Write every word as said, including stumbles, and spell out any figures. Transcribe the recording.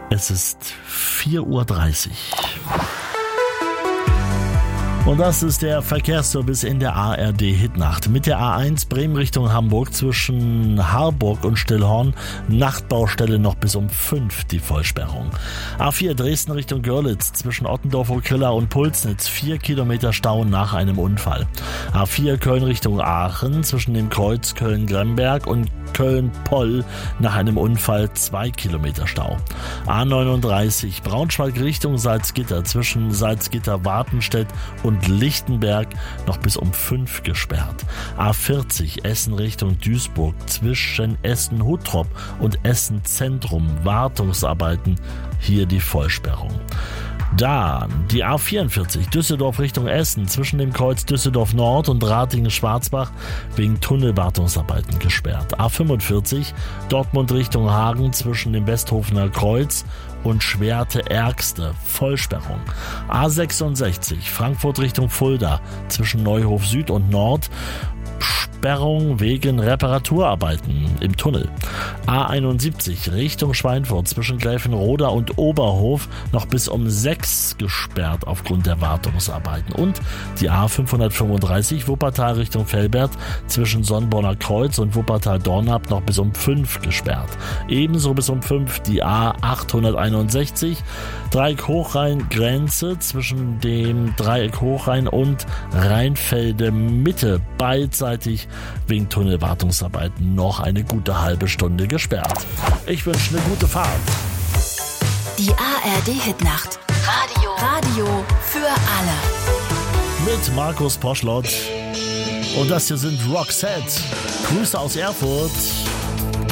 Es ist vier Uhr dreißig. Und das ist der Verkehrsservice in der A R D-Hitnacht. Mit der A eins Bremen Richtung Hamburg zwischen Harburg und Stillhorn. Nachtbaustelle noch bis um fünf die Vollsperrung. A vier Dresden Richtung Görlitz zwischen Ottendorf-Okrilla und Pulsnitz. vier Kilometer Stau nach einem Unfall. A vier Köln Richtung Aachen zwischen dem Kreuz Köln-Gremberg und Köln-Poll nach einem Unfall. zwei Kilometer Stau. A neununddreißig Braunschweig Richtung Salzgitter zwischen Salzgitter-Wartenstedt und Lichtenberg noch bis um fünf gesperrt. A vierzig Essen Richtung Duisburg zwischen Essen-Huttrop und Essen-Zentrum Wartungsarbeiten, hier die Vollsperrung. Dann die A vierundvierzig Düsseldorf Richtung Essen zwischen dem Kreuz Düsseldorf Nord und Ratingen-Schwarzbach wegen Tunnelwartungsarbeiten gesperrt. A fünfundvierzig Dortmund Richtung Hagen zwischen dem Westhofener Kreuz und Schwerte-Ärgste Vollsperrung. A sechsundsechzig Frankfurt Richtung Fulda zwischen Neuhof Süd und Nord Sperrung wegen Reparaturarbeiten im Tunnel. A einundsiebzig Richtung Schweinfurt zwischen Gräfenroda und Oberhof noch bis um sechs gesperrt aufgrund der Wartungsarbeiten. Und die A fünfhundertfünfunddreißig Wuppertal Richtung Velbert zwischen Sonnborner Kreuz und Wuppertal-Dornap noch bis um fünf gesperrt. Ebenso bis um fünf die A achthunderteinundsechzig Dreieck Hochrhein-Grenze zwischen dem Dreieck Hochrhein und Rheinfelde Mitte beidseitig wegen Tunnelwartungsarbeiten noch eine gute halbe Stunde gesperrt. Ich wünsche eine gute Fahrt. Die A R D-Hitnacht. Radio. Radio für alle. Mit Markus Poschlott. Und das hier sind Roxette. Grüße aus Erfurt.